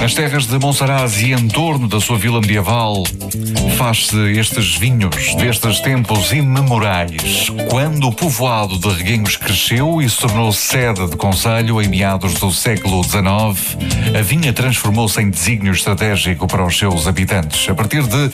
Nas terras de Monsaraz e em torno da sua vila medieval, faz-se estes vinhos destes tempos imemorais. Quando o povoado de Reguengos cresceu e se tornou sede de concelho em meados do século XIX, a vinha transformou-se em desígnio estratégico para os seus habitantes. A partir de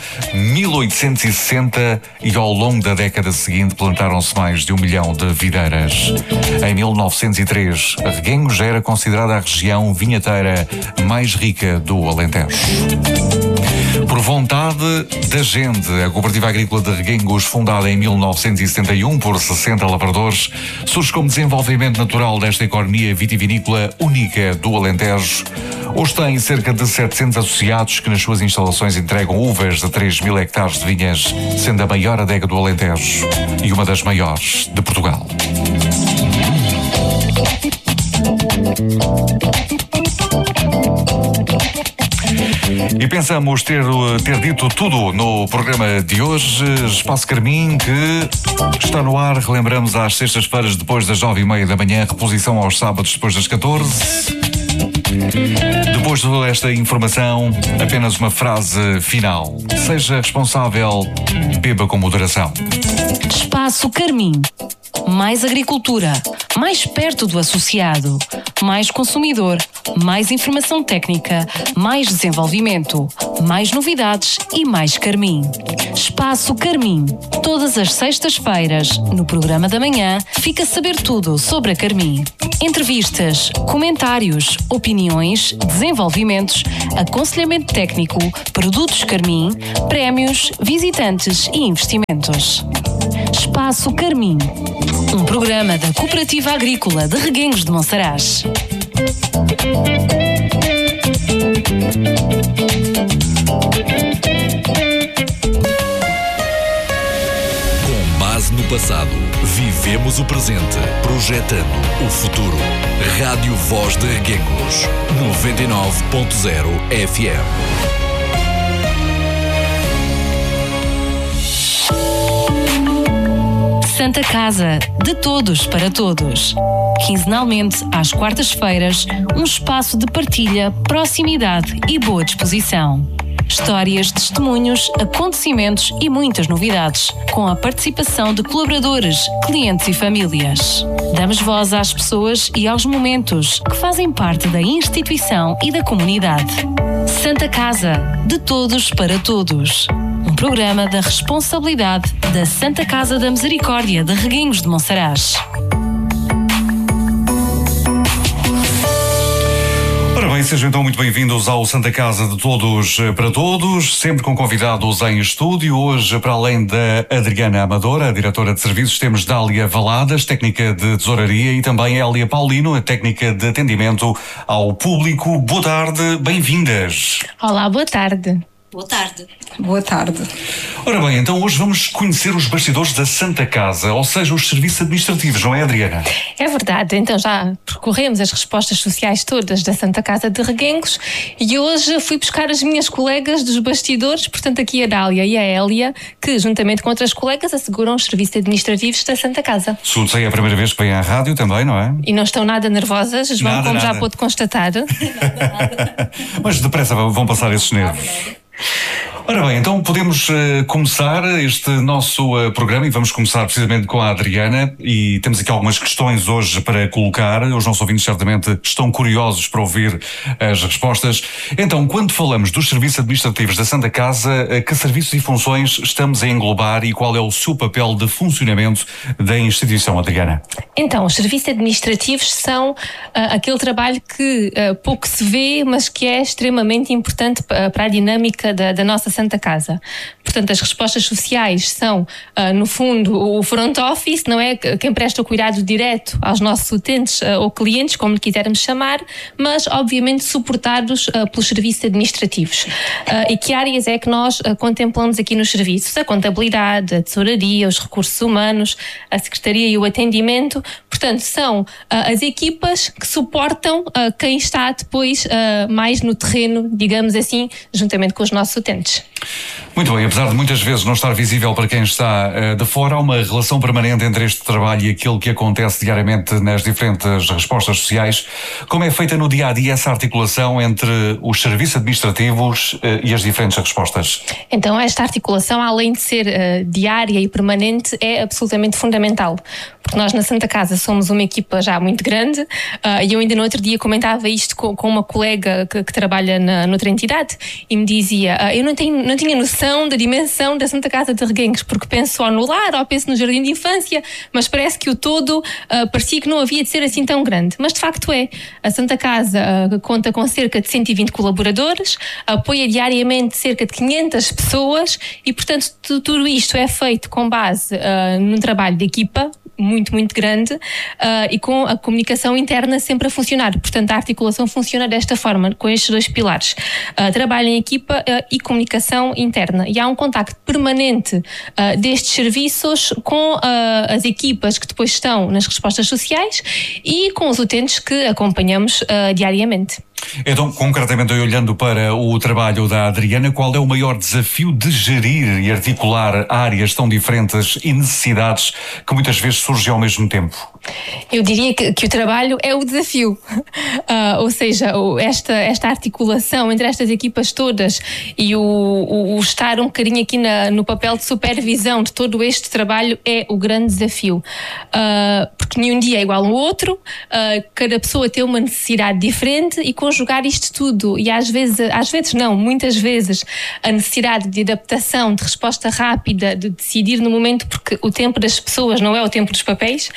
1860 e ao longo da década seguinte, plantaram-se mais de 1 milhão de videiras. Em 1903, Reguengos já era considerada a região vinheteira mais rica do Alentejo. Por vontade da gente, a Cooperativa Agrícola de Reguengos, fundada em 1971 por 60 lavradores, surge como desenvolvimento natural desta economia vitivinícola única do Alentejo. Hoje tem cerca de 700 associados que nas suas instalações entregam uvas de 3.000 hectares de vinhas, sendo a maior adega do Alentejo e uma das maiores de Portugal. E pensamos ter dito tudo no programa de hoje. Espaço Carmim, que está no ar. Relembramos às sextas-feiras depois das 9h30 da manhã, reposição aos sábados depois das 14. Depois de toda esta informação, apenas uma frase final. Seja responsável, beba com moderação. Espaço Carmim. Mais agricultura, mais perto do associado, mais consumidor, mais informação técnica, mais desenvolvimento, mais novidades e mais Carmim. Espaço Carmim. Todas as sextas-feiras, no programa da manhã, fica a saber tudo sobre a Carmim. Entrevistas, comentários, opiniões, desenvolvimentos, aconselhamento técnico, produtos Carmim, prémios, visitantes e investimentos. Espaço Carmim. Um programa da Cooperativa Agrícola de Reguengos de Monsaraz. Com base no passado, vivemos o presente, projetando o futuro. Rádio Voz de Reguengos, 99.0 FM. Santa Casa, de todos para todos. Quinzenalmente, às quartas-feiras, um espaço de partilha, proximidade e boa disposição. Histórias, testemunhos, acontecimentos e muitas novidades, com a participação de colaboradores, clientes e famílias. Damos voz às pessoas e aos momentos que fazem parte da instituição e da comunidade. Santa Casa, de todos para todos. Um programa da responsabilidade da Santa Casa da Misericórdia de Reguengos de Monsaraz. Ora bem, sejam então muito bem-vindos ao Santa Casa de Todos para Todos, sempre com convidados em estúdio. Hoje, para além da Adriana Amadora, a diretora de serviços, temos Dália Valadas, técnica de tesouraria, e também Hélia Paulino, a técnica de atendimento ao público. Boa tarde, bem-vindas. Olá, boa tarde. Boa tarde. Boa tarde. Ora bem, então hoje vamos conhecer os bastidores da Santa Casa, ou seja, os serviços administrativos, não é, Adriana? É verdade, então já percorremos as respostas sociais todas da Santa Casa de Reguengos e hoje fui buscar as minhas colegas dos bastidores, portanto aqui a Dália e a Hélia, que juntamente com outras colegas asseguram os serviços administrativos da Santa Casa. Segundo sei, é a primeira vez que vêm à rádio também, não é? E não estão nada nervosas, João, como já pôde constatar. Mas depressa vão passar esses nervos. Ora bem, então podemos começar este nosso programa e vamos começar precisamente com a Adriana, e temos aqui algumas questões hoje para colocar. Os nossos ouvintes certamente estão curiosos para ouvir as respostas. Então, quando falamos dos serviços administrativos da Santa Casa, que serviços e funções estamos a englobar e qual é o seu papel de funcionamento da instituição, Adriana? Então, os serviços administrativos são aquele trabalho que pouco se vê, mas que é extremamente importante para a dinâmica da nossa Santa Casa. Portanto, as respostas sociais são, no fundo, o front office, não é? Quem presta o cuidado direto aos nossos utentes ou clientes, como lhe quisermos chamar, mas, obviamente, suportados pelos serviços administrativos. E que áreas é que nós contemplamos aqui nos serviços? A contabilidade, a tesouraria, os recursos humanos, a secretaria e o atendimento. Portanto, são as equipas que suportam quem está depois mais no terreno, digamos assim, juntamente com os nossos utentes. Muito bem, apesar de muitas vezes não estar visível para quem está de fora, há uma relação permanente entre este trabalho e aquilo que acontece diariamente nas diferentes respostas sociais. Como é feita no dia-a-dia essa articulação entre os serviços administrativos e as diferentes respostas? Então, esta articulação, além de ser diária e permanente, é absolutamente fundamental. Porque nós na Santa Casa somos uma equipa já muito grande e eu ainda no outro dia comentava isto com uma colega que trabalha noutra entidade e me dizia, eu não tinha noção da dimensão da Santa Casa de Reguengos, porque penso só no lar ou penso no jardim de infância, mas parece que o todo parecia que não havia de ser assim tão grande. Mas de facto é. A Santa Casa conta com cerca de 120 colaboradores, apoia diariamente cerca de 500 pessoas e, portanto, tudo isto é feito com base num trabalho de equipa muito, muito grande e com a comunicação interna sempre a funcionar. Portanto, a articulação funciona desta forma, com estes dois pilares. Trabalho em equipa e comunicação interna. E há um contacto permanente destes serviços com as equipas que depois estão nas respostas sociais e com os utentes que acompanhamos diariamente. Então, concretamente, olhando para o trabalho da Adriana, qual é o maior desafio de gerir e articular áreas tão diferentes e necessidades que muitas vezes surgem ao mesmo tempo? Eu diria que o trabalho é o desafio, ou seja, esta articulação entre estas equipas todas e o estar um bocadinho aqui no papel de supervisão de todo este trabalho é o grande desafio, porque nenhum dia é igual ao outro, cada pessoa tem uma necessidade diferente e conjugar isto tudo e às vezes não, muitas vezes a necessidade de adaptação, de resposta rápida, de decidir no momento, porque o tempo das pessoas não é o tempo dos papéis,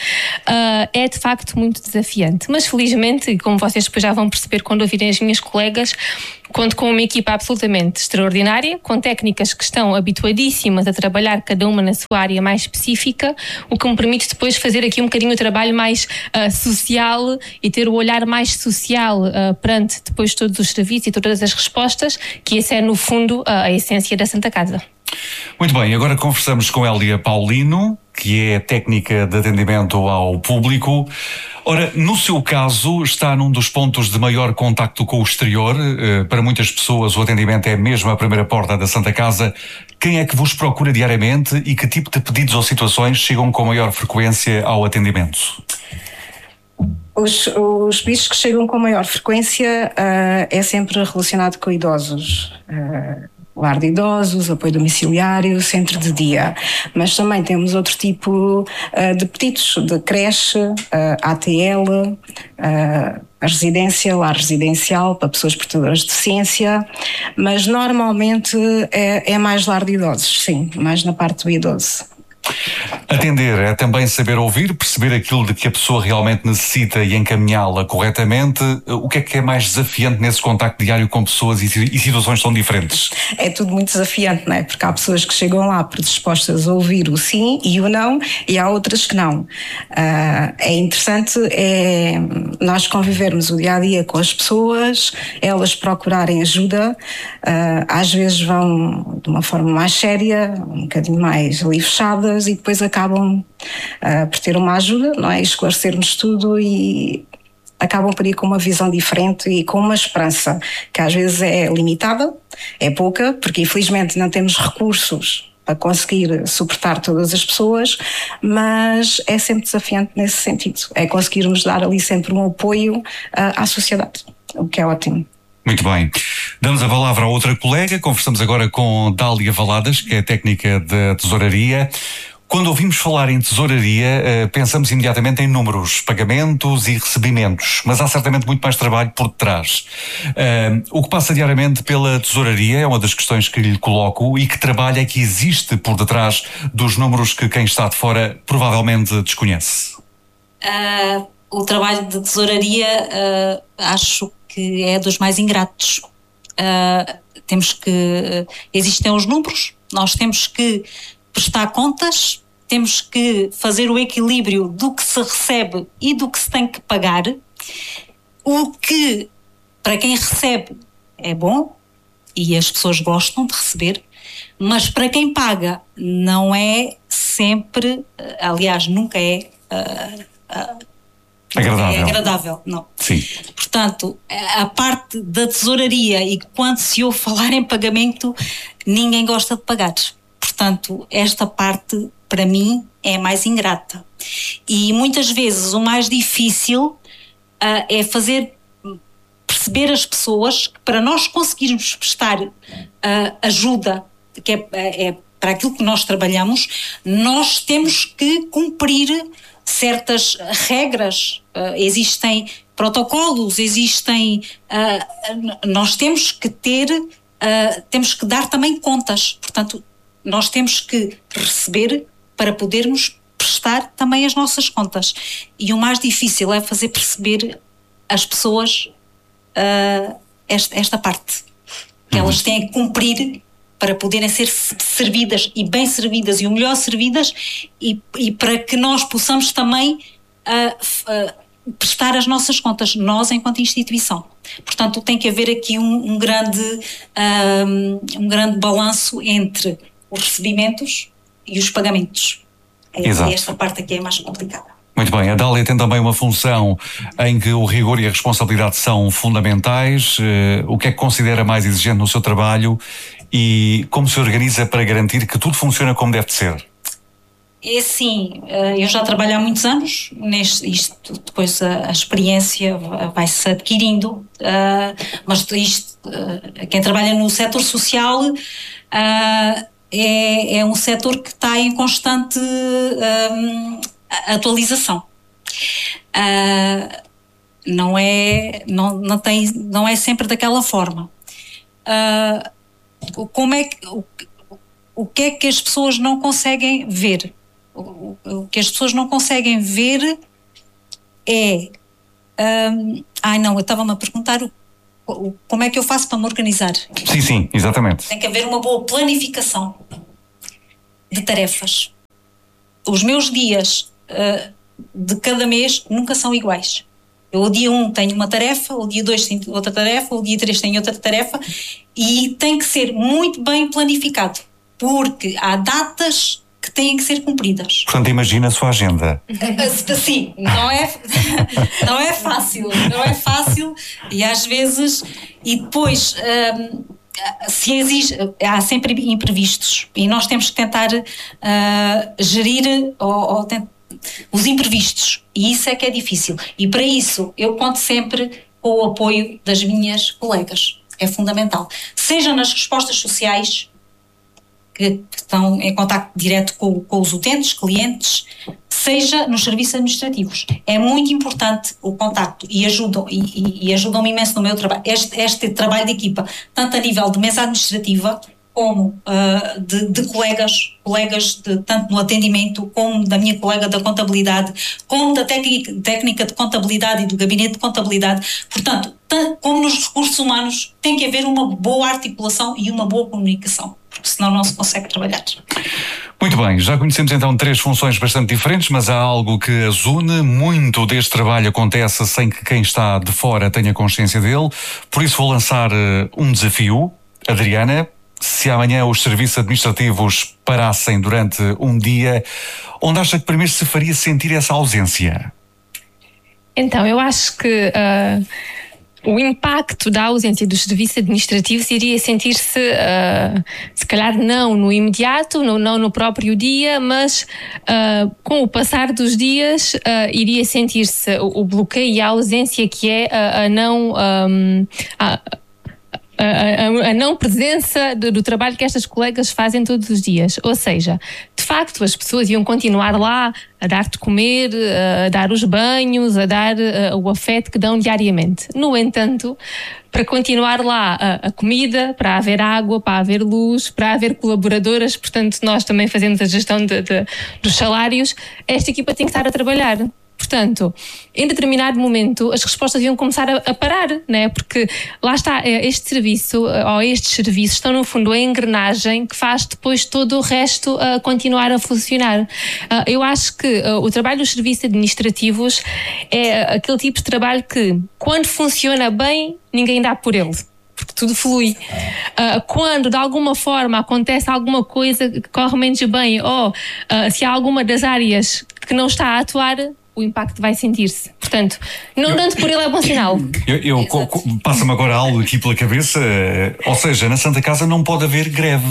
é de facto muito desafiante. Mas felizmente, e como vocês depois já vão perceber quando ouvirem as minhas colegas, conto com uma equipa absolutamente extraordinária, com técnicas que estão habituadíssimas a trabalhar cada uma na sua área mais específica, o que me permite depois fazer aqui um bocadinho o trabalho mais social e ter o olhar mais social perante depois todos os serviços e todas as respostas, que esse é no fundo a essência da Santa Casa. Muito bem, agora conversamos com Hélia Paulino, que é técnica de atendimento ao público. Ora, no seu caso, está num dos pontos de maior contacto com o exterior. Para muitas pessoas o atendimento é mesmo a primeira porta da Santa Casa. Quem é que vos procura diariamente e que tipo de pedidos ou situações chegam com maior frequência ao atendimento? Os pedidos que chegam com maior frequência é sempre relacionado com idosos. Lar de idosos, apoio domiciliário, centro de dia. Mas também temos outro tipo de pedidos, de creche, ATL, a residência, lar residencial para pessoas portadoras de deficiência, mas normalmente é mais lar de idosos, sim, mais na parte do idoso. Atender é também saber ouvir, perceber aquilo de que a pessoa realmente necessita e encaminhá-la corretamente. O que é mais desafiante nesse contacto diário com pessoas e situações tão diferentes? É tudo muito desafiante, não é? Porque há pessoas que chegam lá predispostas a ouvir o sim e o não, e há outras que não. É interessante nós convivermos o dia-a-dia com as pessoas, elas procurarem ajuda, às vezes vão de uma forma mais séria, um bocadinho mais ali fechadas, e depois acabam por ter uma ajuda, não é? Esclarecer-nos tudo e acabam por ir com uma visão diferente e com uma esperança que às vezes é limitada, é pouca, porque infelizmente não temos recursos para conseguir suportar todas as pessoas, mas é sempre desafiante nesse sentido, é conseguirmos dar ali sempre um apoio à sociedade, o que é ótimo. Muito bem. Damos a palavra a outra colega. Conversamos agora com Dália Valadas, que é técnica de tesouraria. Quando ouvimos falar em tesouraria, pensamos imediatamente em números, pagamentos e recebimentos, mas há certamente muito mais trabalho por detrás. O que passa diariamente pela tesouraria é uma das questões que lhe coloco. E que trabalho é que existe por detrás dos números que quem está de fora provavelmente desconhece? O trabalho de tesouraria, acho que é dos mais ingratos. Existem os números, nós temos que prestar contas, temos que fazer o equilíbrio do que se recebe e do que se tem que pagar, o que para quem recebe é bom e as pessoas gostam de receber, mas para quem paga não é sempre, aliás nunca é Agradável. É agradável, não. Sim. Portanto, a parte da tesouraria, e quando se ouve falar em pagamento, ninguém gosta de pagar. Portanto, esta parte, para mim, é mais ingrata. E muitas vezes o mais difícil é fazer perceber as pessoas que, para nós conseguirmos prestar ajuda, que é para aquilo que nós trabalhamos, nós temos que cumprir certas regras, existem protocolos, nós temos que temos que dar também contas. Portanto, nós temos que receber para podermos prestar também as nossas contas. E o mais difícil é fazer perceber às pessoas esta parte, que elas têm que cumprir para poderem ser servidas e bem servidas e o melhor servidas, e para que nós possamos também prestar as nossas contas, nós enquanto instituição. Portanto, tem que haver aqui um grande balanço entre os recebimentos e os pagamentos. Exato. Esta parte aqui é mais complicada. Muito bem, a Dália tem também uma função em que o rigor e a responsabilidade são fundamentais. O que é que considera mais exigente no seu trabalho e como se organiza para garantir que tudo funciona como deve ser? É assim, eu já trabalho há muitos anos, isto depois a experiência vai-se adquirindo, mas quem trabalha no setor social é um setor que está em constante atualização. Não é sempre daquela forma. O que é que as pessoas não conseguem ver? O que as pessoas não conseguem ver é... eu estava-me a perguntar como é que eu faço para me organizar. Sim, exatamente. Tem que haver uma boa planificação de tarefas. Os meus dias de cada mês nunca são iguais. Eu, o dia 1 tenho uma tarefa, o dia 2 tenho outra tarefa, o dia 3 tenho outra tarefa, e tem que ser muito bem planificado, porque há datas que têm que ser cumpridas. Portanto, imagina a sua agenda. Sim, não é fácil, e às vezes, e depois se exige, há sempre imprevistos, e nós temos que tentar gerir os imprevistos, e isso é que é difícil, e para isso eu conto sempre com o apoio das minhas colegas, é fundamental, seja nas respostas sociais, que estão em contacto direto com os utentes, clientes, seja nos serviços administrativos. É muito importante o contacto e ajudam-me imenso no meu trabalho. Este trabalho de equipa, tanto a nível de mesa administrativa, como de colegas tanto no atendimento, como da minha colega da contabilidade, como da técnica de contabilidade e do gabinete de contabilidade. Portanto, como nos recursos humanos, tem que haver uma boa articulação e uma boa comunicação, porque senão não se consegue trabalhar. Muito bem, já conhecemos então 3 funções bastante diferentes, mas há algo que as une. Muito deste trabalho acontece sem que quem está de fora tenha consciência dele, por isso vou lançar um desafio. Adriana, se amanhã os serviços administrativos parassem durante um dia, onde acha que primeiro se faria sentir essa ausência? Então, eu acho que o impacto da ausência dos serviços administrativos iria sentir-se, se calhar não no imediato, não no próprio dia, mas com o passar dos dias iria sentir-se o bloqueio e a ausência que é a não presença do trabalho que estas colegas fazem todos os dias. Ou seja, de facto as pessoas iam continuar lá a dar de comer, a dar os banhos, a dar o afeto que dão diariamente. No entanto, para continuar lá a comida, para haver água, para haver luz, para haver colaboradoras, portanto nós também fazemos a gestão dos salários, esta equipa tem que estar a trabalhar. Portanto, em determinado momento as respostas iam começar a parar, né? Porque lá está, este serviço, ou estes serviços estão no fundo a engrenagem que faz depois todo o resto continuar a funcionar. Eu acho que o trabalho dos serviços administrativos é aquele tipo de trabalho que, quando funciona bem, ninguém dá por ele, porque tudo flui. Quando de alguma forma acontece alguma coisa que corre menos bem, ou se há alguma das áreas que não está a atuar, o impacto vai sentir-se. Portanto, não dando por ele é bom sinal. Passa-me agora algo aqui pela cabeça, ou seja, na Santa Casa não pode haver greve.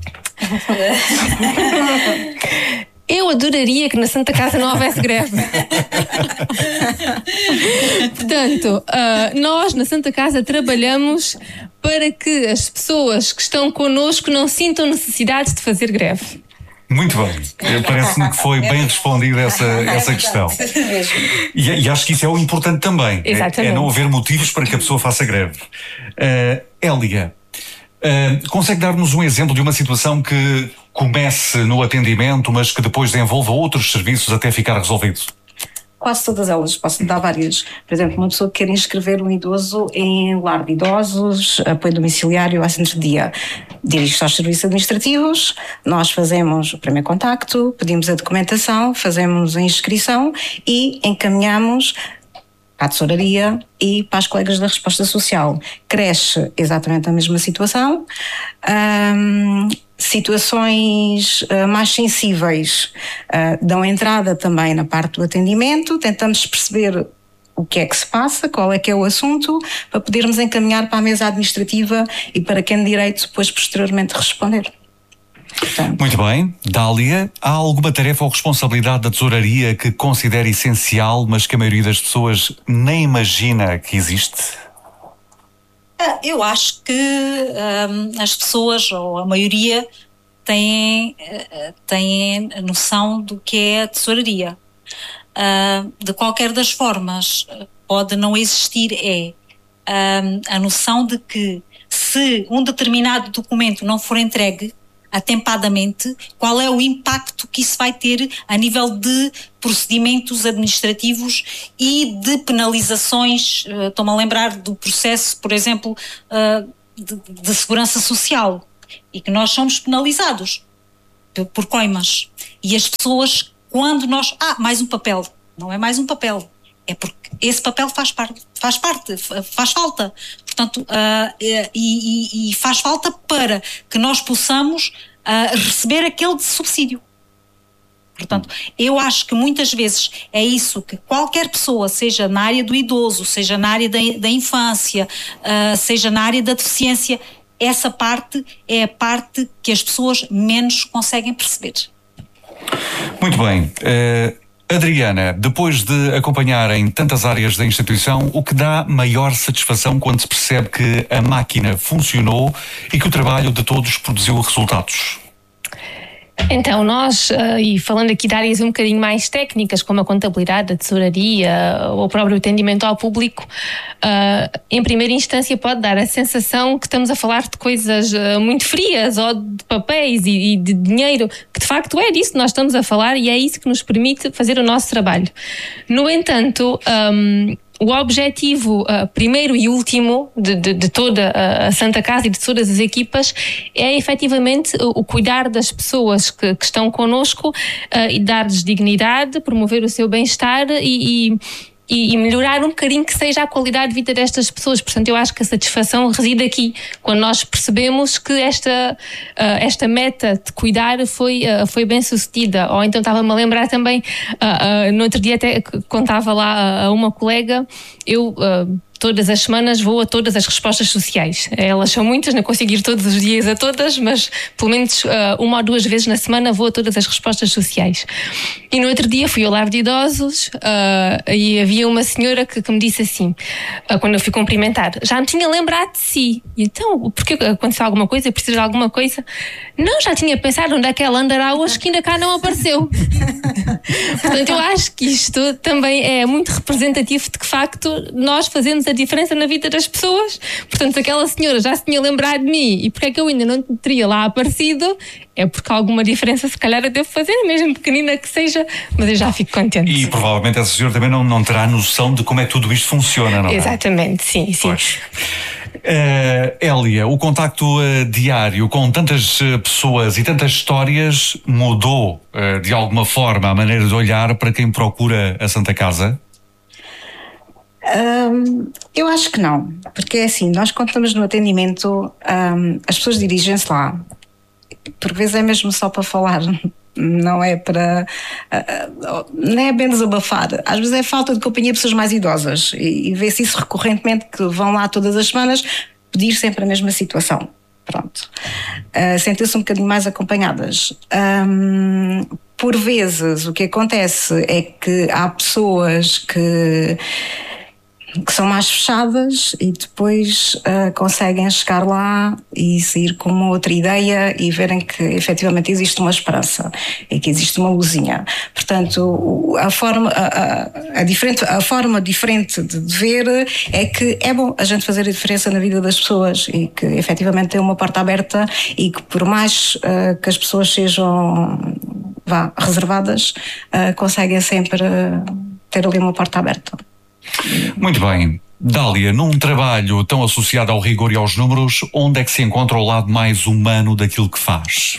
Eu adoraria que na Santa Casa não houvesse greve. Portanto, nós na Santa Casa trabalhamos para que as pessoas que estão connosco não sintam necessidade de fazer greve. Muito bem, parece-me que foi bem respondida essa questão. E acho que isso é o importante também. É não haver motivos para que a pessoa faça greve. Hélia, consegue dar-nos um exemplo de uma situação que comece no atendimento, mas que depois envolva outros serviços até ficar resolvido? Quase todas elas, posso dar várias. Por exemplo, uma pessoa que quer inscrever um idoso em lar de idosos, apoio domiciliário a centro de dia, dirige-se aos serviços administrativos, nós fazemos o primeiro contacto, pedimos a documentação, fazemos a inscrição e encaminhamos à tesouraria e para as colegas da resposta social. Cresce exatamente a mesma situação. Situações mais sensíveis dão entrada também na parte do atendimento, tentamos perceber o que é que se passa, qual é que é o assunto, para podermos encaminhar para a mesa administrativa e para quem de direito depois posteriormente responder. Portanto, muito bem. Dália, há alguma tarefa ou responsabilidade da tesouraria que considere essencial, mas que a maioria das pessoas nem imagina que existe? Eu acho que as pessoas, ou a maioria, têm noção do que é a tesouraria. De qualquer das formas, pode não existir a noção de que se um determinado documento não for entregue atempadamente, qual é o impacto que isso vai ter a nível de procedimentos administrativos e de penalizações. Estou-me a lembrar do processo, por exemplo, de segurança social, e que nós somos penalizados por coimas. E as pessoas, quando nós... mais um papel. Não é mais um papel. É porque esse papel faz falta. Portanto, e faz falta para que nós possamos receber aquele subsídio. Portanto, eu acho que muitas vezes é isso que qualquer pessoa, seja na área do idoso, seja na área da infância, seja na área da deficiência, essa parte é a parte que as pessoas menos conseguem perceber. Muito bem. Adriana, depois de acompanharem tantas áreas da instituição, o que dá maior satisfação quando se percebe que a máquina funcionou e que o trabalho de todos produziu resultados? Então, nós, e falando aqui de áreas um bocadinho mais técnicas, como a contabilidade, a tesouraria ou o próprio atendimento ao público, em primeira instância pode dar a sensação que estamos a falar de coisas muito frias, ou de papéis e de dinheiro, que de facto é disso que nós estamos a falar e é isso que nos permite fazer o nosso trabalho. No entanto, o objetivo primeiro e último de toda a Santa Casa e de todas as equipas é efetivamente o cuidar das pessoas que estão connosco e dar-lhes dignidade, promover o seu bem-estar e melhorar um bocadinho que seja a qualidade de vida destas pessoas. Portanto, eu acho que a satisfação reside aqui, quando nós percebemos que esta meta de cuidar foi bem sucedida. Ou então estava-me a lembrar também, no outro dia até contava lá a uma colega, eu... todas as semanas vou a todas as respostas sociais. Elas são muitas, não consigo ir todos os dias a todas, mas pelo menos uma ou duas vezes na semana vou a todas as respostas sociais. E no outro dia fui ao lar de idosos e havia uma senhora que me disse assim, quando eu fui cumprimentar, já me tinha lembrado de si. E então, porque aconteceu alguma coisa? Precisa de alguma coisa? Não, já tinha pensado onde é que ela andará hoje, que ainda cá não apareceu. Portanto, eu acho que isto também é muito representativo de que, de facto, nós fazemos a diferença na vida das pessoas. Portanto, se aquela senhora já se tinha lembrado de mim e porque é que eu ainda não teria lá aparecido, é porque alguma diferença se calhar eu devo fazer, mesmo pequenina que seja, mas eu já fico contente. E provavelmente essa senhora também não terá noção de como é que tudo isto funciona, não é? Exatamente, sim. Pois. Hélia, o contacto diário com tantas pessoas e tantas histórias mudou de alguma forma a maneira de olhar para quem procura a Santa Casa? Eu acho que não, porque é assim, nós quando estamos no atendimento, as pessoas dirigem-se lá, por vezes é mesmo só para falar não é para... não é bem desabafar. Às vezes é falta de companhia de pessoas mais idosas e vê-se isso recorrentemente, que vão lá todas as semanas pedir sempre a mesma situação. Pronto. Sentem-se um bocadinho mais acompanhadas. Por vezes o que acontece é que há pessoas que são mais fechadas e depois conseguem chegar lá e sair com uma outra ideia e verem que efetivamente existe uma esperança e que existe uma luzinha. Portanto, a forma diferente de ver é que é bom a gente fazer a diferença na vida das pessoas e que efetivamente tem uma porta aberta e que por mais que as pessoas sejam reservadas, conseguem sempre ter ali uma porta aberta. Muito bem. Dália, num trabalho tão associado ao rigor e aos números, onde é que se encontra o lado mais humano daquilo que faz?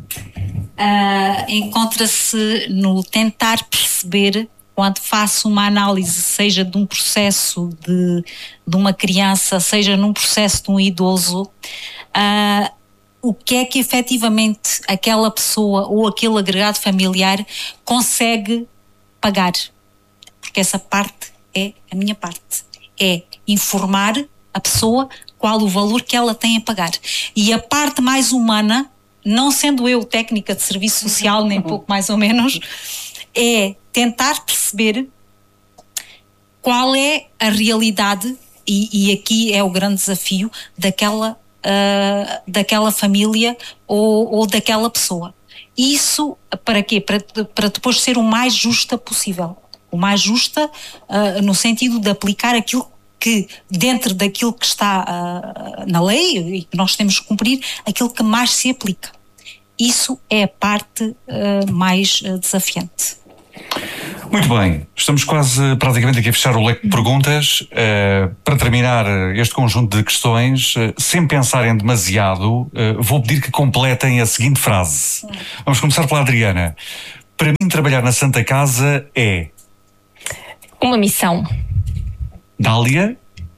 Encontra-se no tentar perceber, quando faço uma análise, seja de um processo de uma criança, seja num processo de um idoso, o que é que efetivamente aquela pessoa ou aquele agregado familiar consegue pagar. Porque essa parte é a minha parte, é informar a pessoa qual o valor que ela tem a pagar. E a parte mais humana, não sendo eu técnica de serviço social, nem pouco mais ou menos, é tentar perceber qual é a realidade, e aqui é o grande desafio, daquela família ou daquela pessoa. Isso para quê? Para depois ser o mais justa possível. O mais justa no sentido de aplicar aquilo que, dentro daquilo que está na lei e que nós temos que cumprir, aquilo que mais se aplica. Isso é a parte mais desafiante. Muito bem, estamos quase praticamente aqui a fechar o leque de perguntas. Para terminar este conjunto de questões, sem pensarem demasiado, vou pedir que completem a seguinte frase. Vamos começar pela Adriana. Para mim, trabalhar na Santa Casa é... Uma missão. Dália?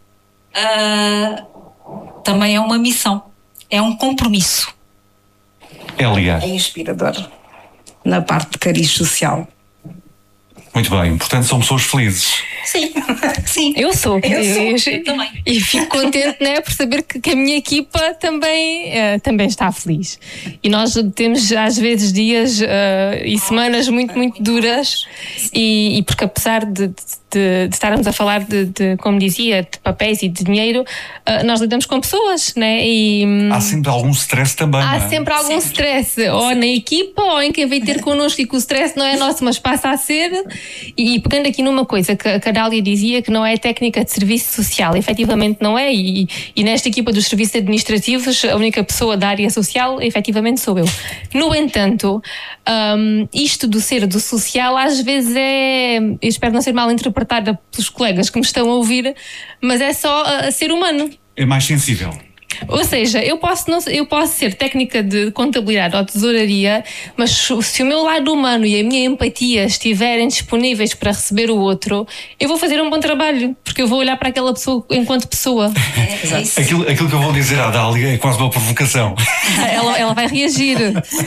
Também é uma missão. É um compromisso. Hélia? É inspirador na parte de cariz social. Muito bem, portanto são pessoas felizes. Sim, sim. Eu sou. Eu também. E fico contente, né, por saber que a minha equipa também está feliz. E nós temos às vezes dias e semanas muito, muito duras e porque apesar de estarmos a falar de, como dizia, de papéis e de dinheiro, nós lidamos com pessoas, né? E há sempre algum stress também. Há sempre algum stress, ou na equipa, ou em quem vem ter connosco, e que o stress não é nosso, mas passa a ser. E pegando aqui numa coisa que a Dália dizia, que não é técnica de serviço social, efetivamente não é, e nesta equipa dos serviços administrativos, a única pessoa da área social, efetivamente, sou eu. No entanto, isto do ser do social, às vezes eu espero não ser mal interpretada pelos colegas que me estão a ouvir, mas é só ser humano. É mais sensível. Ou seja, eu posso ser técnica de contabilidade ou tesouraria, mas se o meu lado humano e a minha empatia estiverem disponíveis para receber o outro, eu vou fazer um bom trabalho, porque eu vou olhar para aquela pessoa enquanto pessoa. Aquilo que eu vou dizer à Dália é quase uma provocação. Ela vai reagir.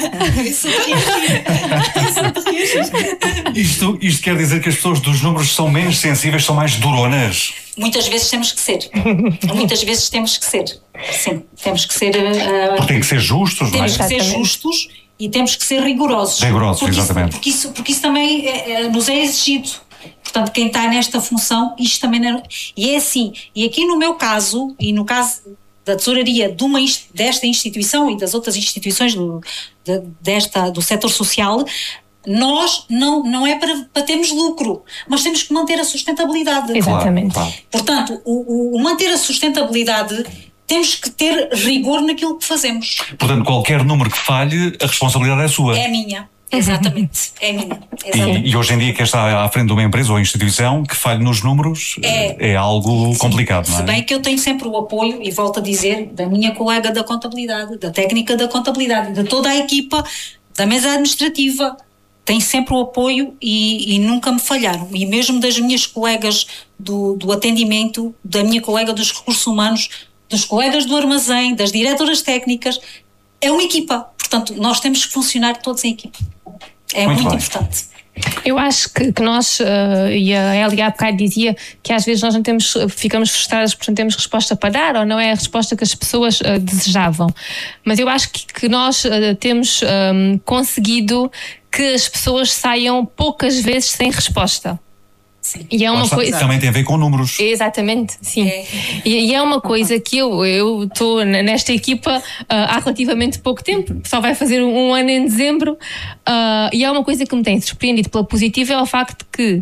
Isto quer dizer que as pessoas dos números são menos sensíveis, são mais duronas? Muitas vezes temos que ser. Muitas vezes temos que ser. Sim, temos que ser... Porque tem que ser justos, não é? Temos que ser justos e temos que ser rigorosos. Rigorosos, exatamente. Porque isso também nos é exigido. Portanto, quem está nesta função, isto também não... E é assim, e aqui no meu caso, e no caso da tesouraria desta instituição e das outras instituições do setor social, nós não é para termos lucro, mas temos que manter a sustentabilidade. Exatamente. Claro. Portanto, o manter a sustentabilidade, temos que ter rigor naquilo que fazemos. Portanto, qualquer número que falhe, a responsabilidade é sua. É minha. Exatamente, é minha. E hoje em dia, quem está à frente de uma empresa ou instituição que falhe nos números é algo complicado, não é? Se bem que eu tenho sempre o apoio, e volto a dizer, da minha colega da contabilidade, da técnica da contabilidade, de toda a equipa, da mesa administrativa, tem sempre o apoio e nunca me falharam. E mesmo das minhas colegas do atendimento, da minha colega dos recursos humanos, dos colegas do armazém, das diretoras técnicas, é uma equipa. portanto, nós temos que funcionar todos em equipa. É muito importante. Eu acho que nós, e a Hélia há bocado dizia que às vezes nós não temos, ficamos frustradas porque não temos resposta para dar, ou não é a resposta que as pessoas desejavam. Mas eu acho que nós temos conseguido que as pessoas saiam poucas vezes sem resposta. Sim. E é uma coisa... Também tem a ver com números. Exatamente, sim. E é uma coisa que eu estou nesta equipa há relativamente pouco tempo, só vai fazer um ano em dezembro, e é uma coisa que me tem surpreendido pela positiva, é o facto que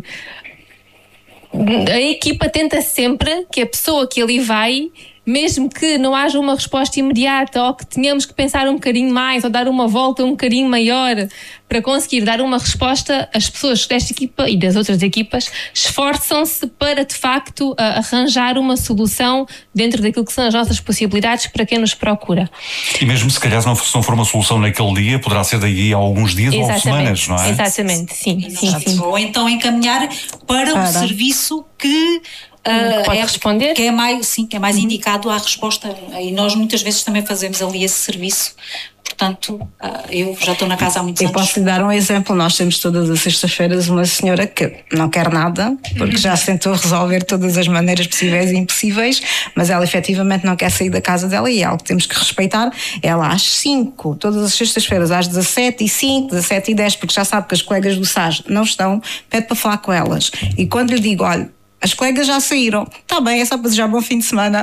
a equipa tenta sempre que a pessoa que ali vai, mesmo que não haja uma resposta imediata ou que tenhamos que pensar um bocadinho mais ou dar uma volta um bocadinho maior para conseguir dar uma resposta, as pessoas desta equipa e das outras equipas esforçam-se para de facto arranjar uma solução dentro daquilo que são as nossas possibilidades para quem nos procura. E mesmo se calhar se não for uma solução naquele dia, poderá ser daí a alguns dias ou semanas, não é? Exatamente, sim. Ou então encaminhar para o serviço que pode responder. Que é mais indicado à resposta. E nós muitas vezes também fazemos ali esse serviço. Portanto, eu já estou na casa há muitos anos. Eu posso lhe dar um exemplo. Nós temos todas as sextas-feiras uma senhora que não quer nada, porque já se tentou resolver todas as maneiras possíveis e impossíveis, mas ela efetivamente não quer sair da casa dela e é algo que temos que respeitar. Ela às 5, todas as sextas-feiras, às 17h05, 17h10, porque já sabe que as colegas do SAS não estão, pede para falar com elas. E quando lhe digo, olha, as colegas já saíram. Está bem, é só para desejar bom fim de semana.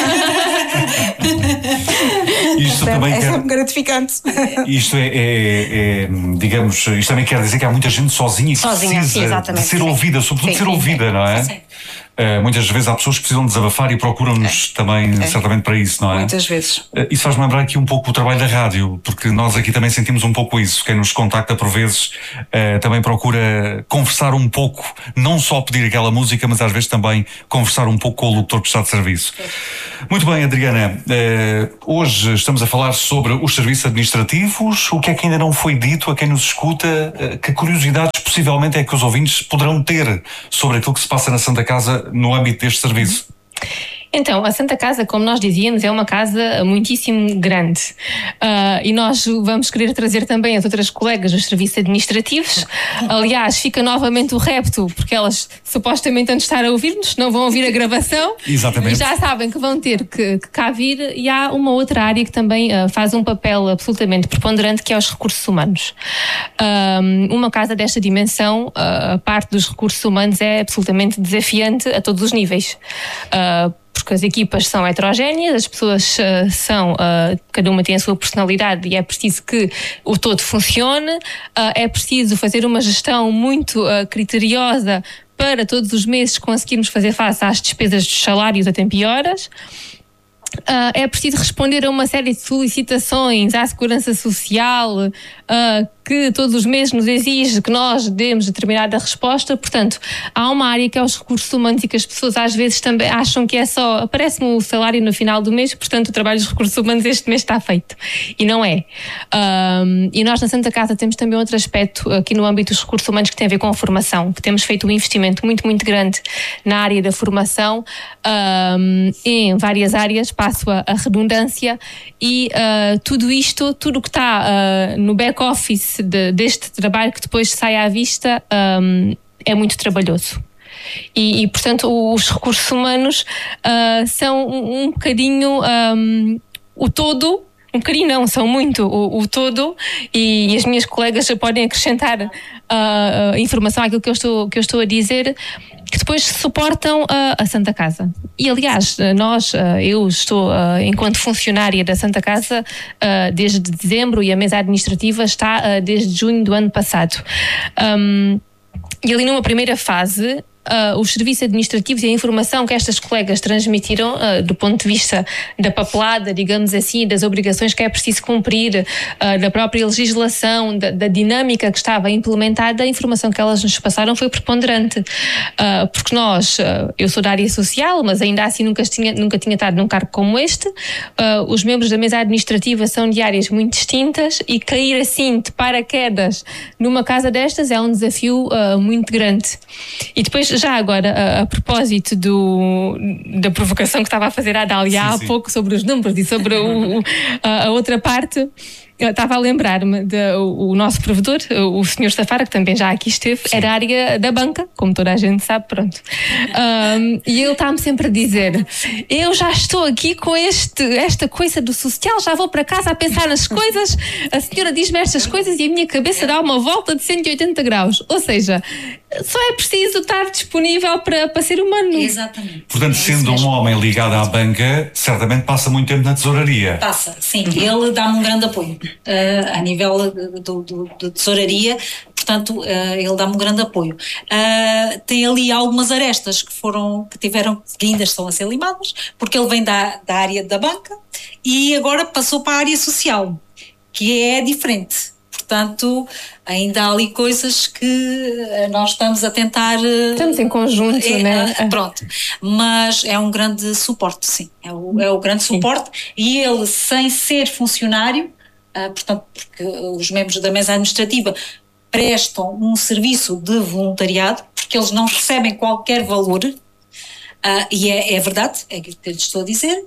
Isto também é sempre gratificante. Isto digamos, isto também quer dizer que há muita gente sozinha e que precisa de ser ouvida, sobretudo de ser ouvida, não é? Sim. Muitas vezes há pessoas que precisam desabafar e procuram-nos também, certamente para isso, não é? Muitas vezes. Isso faz-me lembrar aqui um pouco o trabalho da rádio, porque nós aqui também sentimos um pouco isso. Quem nos contacta por vezes também procura conversar um pouco, não só pedir aquela música, mas às vezes também conversar um pouco com o locutor que está de serviço. Muito bem, Adriana, hoje estamos a falar sobre os serviços administrativos. O que é que ainda não foi dito a quem nos escuta? Que curiosidades possivelmente é que os ouvintes poderão ter sobre aquilo que se passa na Santa Casa no âmbito deste serviço? Então, a Santa Casa, como nós dizíamos, é uma casa muitíssimo grande e nós vamos querer trazer também as outras colegas dos serviços administrativos. Aliás, fica novamente o repto, porque elas supostamente antes de estar a ouvir-nos, não vão ouvir a gravação. Exatamente. E já sabem que vão ter que cá vir. E há uma outra área que também faz um papel absolutamente preponderante, que é os recursos humanos. Uma casa desta dimensão, a parte dos recursos humanos é absolutamente desafiante a todos os níveis. Porque as equipas são heterogéneas, as pessoas cada uma tem a sua personalidade e é preciso que o todo funcione, é preciso fazer uma gestão muito criteriosa para todos os meses conseguirmos fazer face às despesas dos salários a tempo e horas. É preciso responder a uma série de solicitações à Segurança Social que todos os meses nos exige que nós demos determinada resposta. Portanto, há uma área que é os recursos humanos e que as pessoas às vezes também acham que é só aparece-me o salário no final do mês, portanto o trabalho dos recursos humanos este mês está feito. E não é. E nós na Santa Casa temos também outro aspecto aqui no âmbito dos recursos humanos que tem a ver com a formação, que temos feito um investimento muito, muito grande na área da formação em várias áreas, passo a redundância, e tudo isto, tudo o que está no back-office deste trabalho que depois sai à vista é muito trabalhoso. E portanto, os recursos humanos são um bocadinho o todo. Um bocadinho não, são muito o todo, e as minhas colegas podem acrescentar informação àquilo que eu estou a dizer, que depois suportam a Santa Casa. E aliás, eu estou enquanto funcionária da Santa Casa desde dezembro, e a mesa administrativa está desde junho do ano passado. E ali numa primeira fase, os serviços administrativos e a informação que estas colegas transmitiram do ponto de vista da papelada, digamos assim, das obrigações que é preciso cumprir, da própria legislação, da dinâmica que estava implementada, a informação que elas nos passaram foi preponderante, porque eu sou da área social, mas ainda assim nunca tinha estado num cargo como este. Os membros da mesa administrativa são de áreas muito distintas, e cair assim de paraquedas numa casa destas é um desafio muito grande. E depois, já agora, a propósito da provocação que estava a fazer a Adália há pouco sobre os números e sobre a outra parte, eu estava a lembrar-me do nosso provedor, o Sr. Safara, que também já aqui esteve, sim, era a área da banca, como toda a gente sabe, pronto. E ele está-me sempre a dizer: eu já estou aqui com esta coisa do social, já vou para casa a pensar nas coisas, a senhora diz-me estas coisas e a minha cabeça dá uma volta de 180 graus. Ou seja, só é preciso estar disponível para ser humano. Exatamente. Portanto, sendo um homem ligado à banca, certamente passa muito tempo na tesouraria. Passa, sim. Ele dá-me um grande apoio a nível de tesouraria. Portanto, ele dá-me um grande apoio. Tem ali algumas arestas que ainda estão a ser limadas, porque ele vem da área da banca e agora passou para a área social, que é diferente. Portanto, ainda há ali coisas que nós estamos a tentar... Estamos em conjunto, né? Pronto. Mas é um grande suporte, sim. É o grande suporte. E ele, sem ser funcionário, portanto, porque os membros da mesa administrativa prestam um serviço de voluntariado, porque eles não recebem qualquer valor, e é verdade, é aquilo que eu lhes estou a dizer.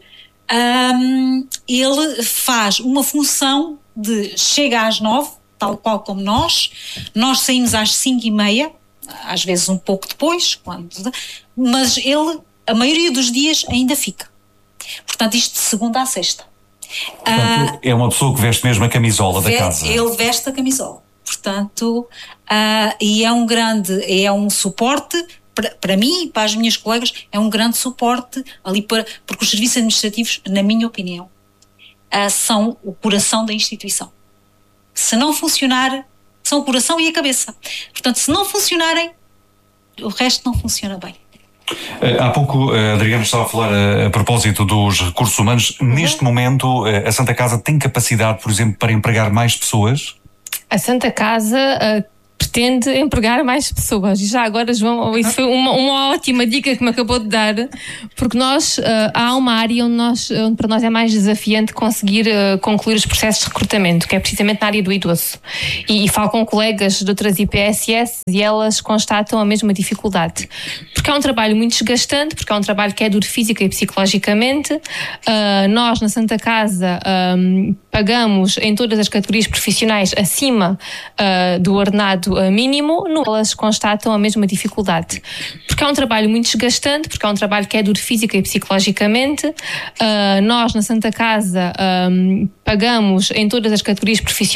Ele faz uma função de chega às 9, tal qual como nós saímos às 5:30, às vezes um pouco depois, mas ele, a maioria dos dias, ainda fica. Portanto, isto de segunda a sexta. Portanto, é uma pessoa que veste mesmo a camisola da casa. Ele veste a camisola. Portanto, e é um suporte para mim e para as minhas colegas, é um grande suporte ali porque os serviços administrativos, na minha opinião, são o coração da instituição. Se não funcionar, são o coração e a cabeça. Portanto, se não funcionarem, o resto não funciona bem. Há pouco, Adriano estava a falar a propósito dos recursos humanos. Neste momento, a Santa Casa tem capacidade, por exemplo, para empregar mais pessoas? A Santa Casa pretende empregar mais pessoas. E já agora, João, isso foi uma ótima dica que me acabou de dar, porque há uma área onde para nós é mais desafiante conseguir concluir os processos de recrutamento, que é precisamente na área do idoso. E falo com colegas de outras IPSS e elas constatam a mesma dificuldade. Porque é um trabalho muito desgastante, porque é um trabalho que é duro física e psicologicamente. Nós, na Santa Casa, pagamos em todas as categorias profissionais acima do ordenado mínimo, elas constatam a mesma dificuldade. Porque é um trabalho muito desgastante, porque é um trabalho que é duro física e psicologicamente. Nós, na Santa Casa, pagamos em todas as categorias profissionais